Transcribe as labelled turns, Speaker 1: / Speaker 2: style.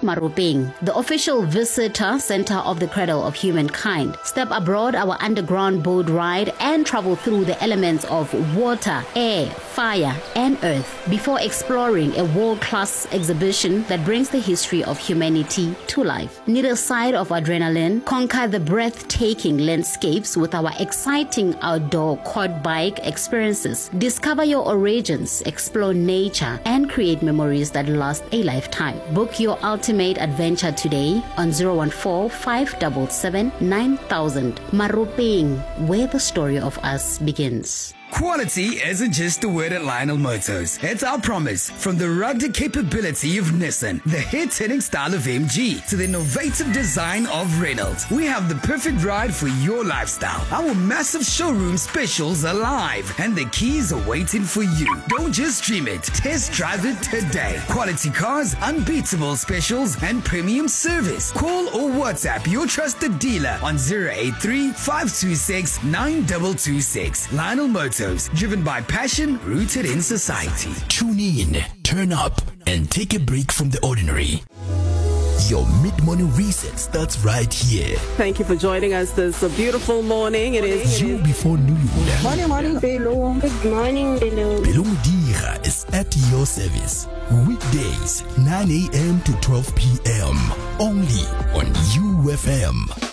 Speaker 1: Maropeng, the official visitor center of the cradle of humankind. Step aboard our underground boat ride and travel through the elements of water, air, fire, and earth before exploring a world-class exhibition that brings the history of humanity to life. Need a side of adrenaline? Conquer the breathtaking landscapes with our exciting outdoor quad bike experiences. Discover your origins, explore nature, and create memories that last a lifetime. Book your ultimate adventure today on 014-577-9000. Maropeng, where the story of us begins.
Speaker 2: Quality isn't just a word at Lionel Motors. It's our promise. From the rugged capability of Nissan, the hit-hitting style of MG, to the innovative design of Reynolds, we have the perfect ride for your lifestyle. Our massive showroom specials are live, and the keys are waiting for you. Don't just dream it. Test drive it today. Quality cars, unbeatable specials, and premium service. Call or WhatsApp your trusted dealer on 083-526-9226. Lionel Motors. Driven by passion, rooted in society.
Speaker 3: Tune in, turn up, and take a break from the ordinary. Your mid-morning reset starts right here.
Speaker 4: Thank you for joining us this beautiful morning. It is
Speaker 3: You before noon.
Speaker 5: Morning, Belo. Good morning, Belo.
Speaker 3: Belo Mudira is at your service. Weekdays, 9 a.m. to 12 p.m. Only on UFM.